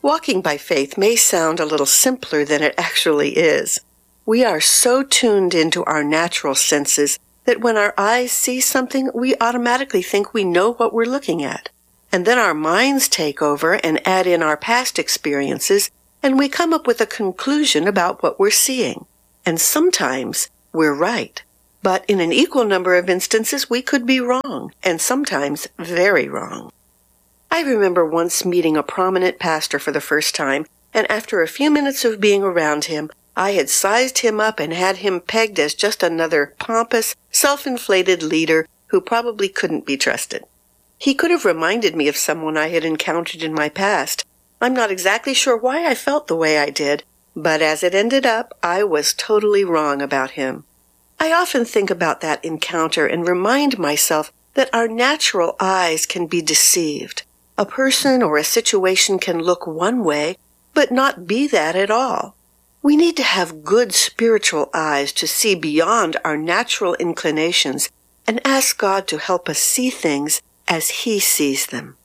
Walking by faith may sound a little simpler than it actually is. We are so tuned into our natural senses that when our eyes see something, we automatically think we know what we're looking at. And then our minds take over and add in our past experiences, and we come up with a conclusion about what we're seeing. And sometimes we're right. But in an equal number of instances, we could be wrong, and sometimes very wrong. I remember once meeting a prominent pastor for the first time, and after a few minutes of being around him, I had sized him up and had him pegged as just another pompous, self-inflated leader who probably couldn't be trusted. He could have reminded me of someone I had encountered in my past. I'm not exactly sure why I felt the way I did, but as it ended up, I was totally wrong about him. I often think about that encounter and remind myself that our natural eyes can be deceived. A person or a situation can look one way, but not be that at all. We need to have good spiritual eyes to see beyond our natural inclinations and ask God to help us see things as He sees them.